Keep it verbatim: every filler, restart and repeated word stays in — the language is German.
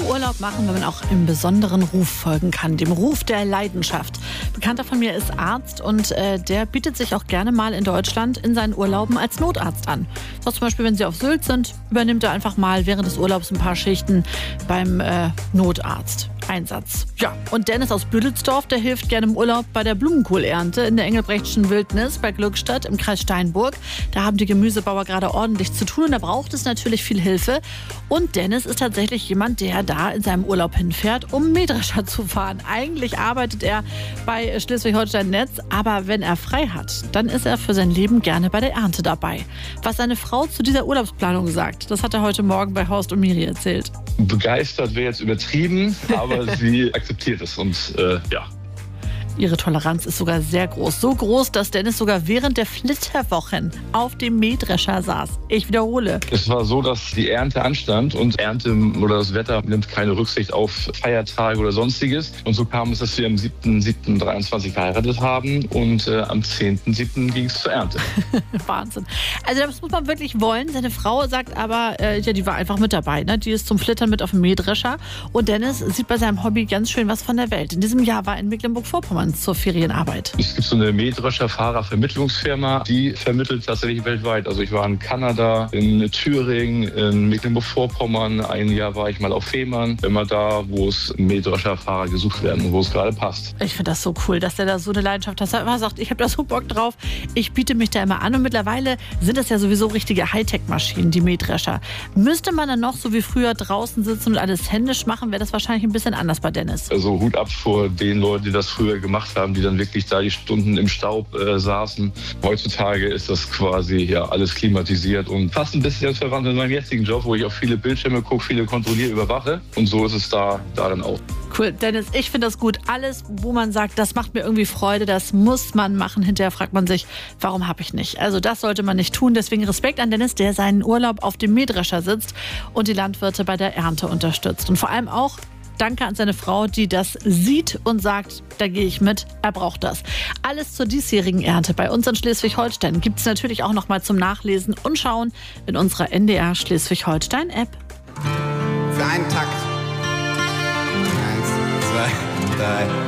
Urlaub machen, wenn man auch einem besonderen Ruf folgen kann, dem Ruf der Leidenschaft. Ein Bekannter von mir ist Arzt und äh, der bietet sich auch gerne mal in Deutschland in seinen Urlauben als Notarzt an. So zum Beispiel, wenn sie auf Sylt sind, übernimmt er einfach mal während des Urlaubs ein paar Schichten beim äh, Notarzt. Einsatz. Ja, und Dennis aus Büdelsdorf, der hilft gerne im Urlaub bei der Blumenkohleernte in der Engelbrechtschen Wildnis bei Glückstadt im Kreis Steinburg. Da haben die Gemüsebauer gerade ordentlich zu tun und da braucht es natürlich viel Hilfe. Und Dennis ist tatsächlich jemand, der da in seinem Urlaub hinfährt, um Mähdrescher zu fahren. Eigentlich arbeitet er bei Schleswig-Holstein Netz, aber wenn er frei hat, dann ist er für sein Leben gerne bei der Ernte dabei. Was seine Frau zu dieser Urlaubsplanung sagt, das hat er heute Morgen bei Horst und Miri erzählt. Begeistert wäre jetzt übertrieben, aber sie akzeptiert es und äh, ja. Ihre Toleranz ist sogar sehr groß. So groß, dass Dennis sogar während der Flitterwochen auf dem Mähdrescher saß. Ich wiederhole. Es war so, dass die Ernte anstand und Ernte oder das Wetter nimmt keine Rücksicht auf Feiertage oder Sonstiges. Und so kam es, dass wir am siebten siebten dreiundzwanzig geheiratet haben und äh, am zehnten siebten ging es zur Ernte. Wahnsinn. Also das muss man wirklich wollen. Seine Frau sagt aber, äh, ja, die war einfach mit dabei. Ne? Die ist zum Flittern mit auf dem Mähdrescher. Und Dennis sieht bei seinem Hobby ganz schön was von der Welt. In diesem Jahr war er in Mecklenburg-Vorpommern zur Ferienarbeit. Es gibt so eine Mähdrescher-Fahrervermittlungsfirma, die vermittelt tatsächlich weltweit. Also ich war in Kanada, in Thüringen, in Mecklenburg-Vorpommern. Ein Jahr war ich mal auf Fehmarn. Immer da, wo es Mähdrescherfahrer gesucht werden und wo es gerade passt. Ich finde das so cool, dass der da so eine Leidenschaft hat. Er sagt, ich habe da so Bock drauf. Ich biete mich da immer an. Und mittlerweile sind das ja sowieso richtige Hightech-Maschinen, die Mähdrescher. Müsste man dann noch so wie früher draußen sitzen und alles händisch machen, wäre das wahrscheinlich ein bisschen anders bei Dennis. Also Hut ab vor den Leuten, die das früher gemacht haben, die dann wirklich da die Stunden im Staub äh, saßen. Heutzutage ist das quasi ja alles klimatisiert und fast ein bisschen verwandt mit meinem jetzigen Job, wo ich auf viele Bildschirme gucke, viele kontrolliere, überwache. Und so ist es da darin auch. Cool, Dennis, ich finde das gut. Alles, wo man sagt, das macht mir irgendwie Freude, das muss man machen. Hinterher fragt man sich, warum habe ich nicht? Also das sollte man nicht tun. Deswegen Respekt an Dennis, der seinen Urlaub auf dem Mähdrescher sitzt und die Landwirte bei der Ernte unterstützt. Und vor allem auch danke an seine Frau, die das sieht und sagt, da gehe ich mit, er braucht das. Alles zur diesjährigen Ernte bei uns in Schleswig-Holstein gibt es natürlich auch noch mal zum Nachlesen und Schauen in unserer N D R Schleswig-Holstein-App. Für einen Takt. Eins, zwei, drei.